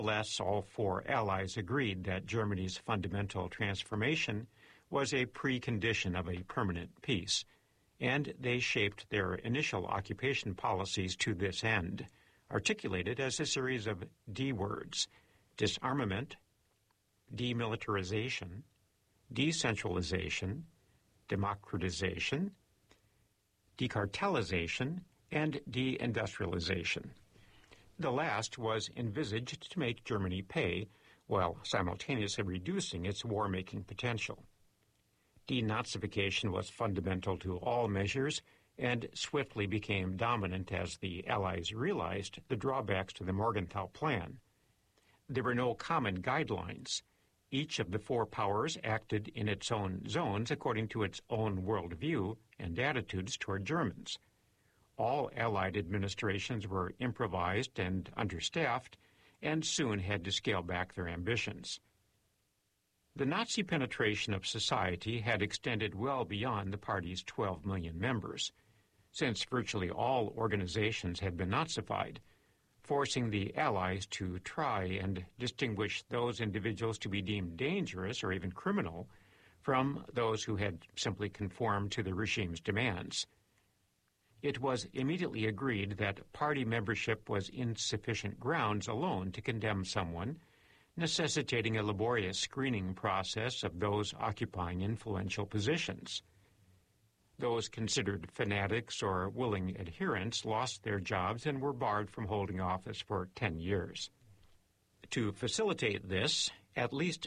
Nevertheless, all four Allies agreed that Germany's fundamental transformation was a precondition of a permanent peace, and they shaped their initial occupation policies to this end, articulated as a series of D words: disarmament, demilitarization, decentralization, democratization, decartelization, and deindustrialization. The last was envisaged to make Germany pay, while simultaneously reducing its war-making potential. Denazification was fundamental to all measures and swiftly became dominant as the Allies realized the drawbacks to the Morgenthau Plan. There were no common guidelines. Each of the four powers acted in its own zones according to its own worldview and attitudes toward Germans. All Allied administrations were improvised and understaffed, and soon had to scale back their ambitions. The Nazi penetration of society had extended well beyond the party's 12 million members, since virtually all organizations had been Nazified, forcing the Allies to try and distinguish those individuals to be deemed dangerous or even criminal from those who had simply conformed to the regime's demands. It was immediately agreed that party membership was insufficient grounds alone to condemn someone, necessitating a laborious screening process of those occupying influential positions. Those considered fanatics or willing adherents lost their jobs and were barred from holding office for 10 years. To facilitate this, at least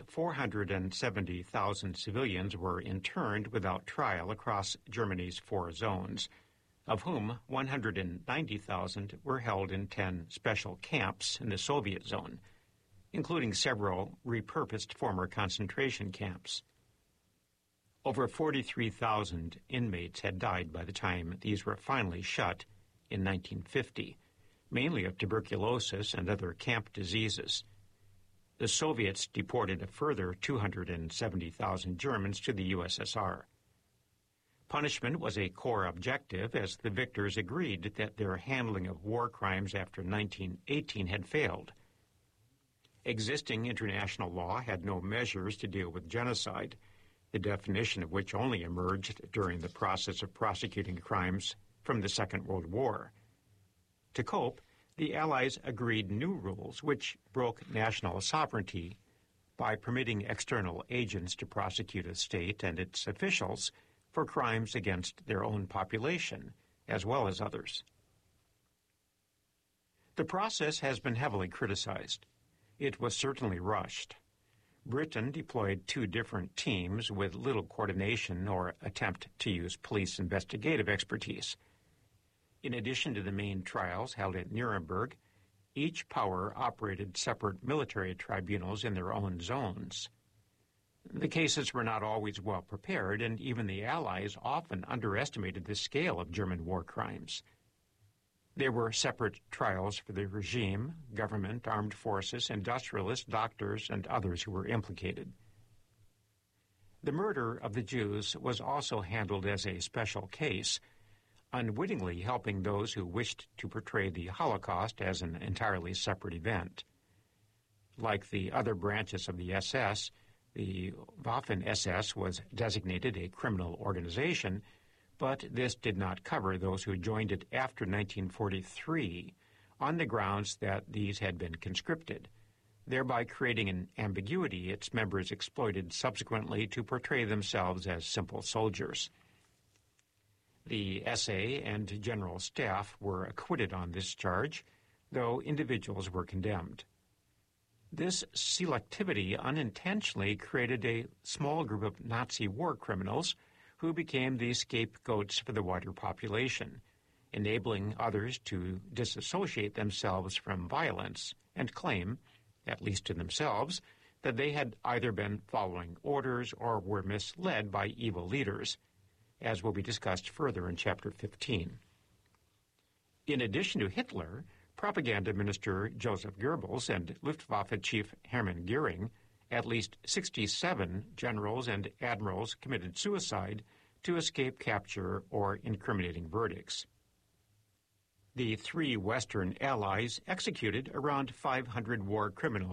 470,000 civilians were interned without trial across Germany's four zones, of whom 190,000 were held in 10 special camps in the Soviet zone, including several repurposed former concentration camps. Over 43,000 inmates had died by the time these were finally shut in 1950, mainly of tuberculosis and other camp diseases. The Soviets deported a further 270,000 Germans to the USSR. Punishment was a core objective, as the victors agreed that their handling of war crimes after 1918 had failed. Existing international law had no measures to deal with genocide, the definition of which only emerged during the process of prosecuting crimes from the Second World War. To cope, the Allies agreed new rules which broke national sovereignty by permitting external agents to prosecute a state and its officials for crimes against their own population, as well as others. The process has been heavily criticized. It was certainly rushed. Britain deployed 2 different teams with little coordination or attempt to use police investigative expertise. In addition to the main trials held at Nuremberg, each power operated separate military tribunals in their own zones. The cases were not always well prepared, and even the Allies often underestimated the scale of German war crimes. There were separate trials for the regime, government, armed forces, industrialists, doctors, and others who were implicated. The murder of the Jews was also handled as a special case, unwittingly helping those who wished to portray the Holocaust as an entirely separate event. Like the other branches of the SS, the Waffen-SS was designated a criminal organization, but this did not cover those who joined it after 1943 on the grounds that these had been conscripted, thereby creating an ambiguity its members exploited subsequently to portray themselves as simple soldiers. The SA and General Staff were acquitted on this charge, though individuals were condemned. This selectivity unintentionally created a small group of Nazi war criminals who became the scapegoats for the wider population, enabling others to disassociate themselves from violence and claim, at least to themselves, that they had either been following orders or were misled by evil leaders, as will be discussed further in Chapter 15. In addition to Hitler, Propaganda Minister Joseph Goebbels and Luftwaffe Chief Hermann Göring, at least 67 generals and admirals committed suicide to escape capture or incriminating verdicts. The three Western allies executed around 500 war criminals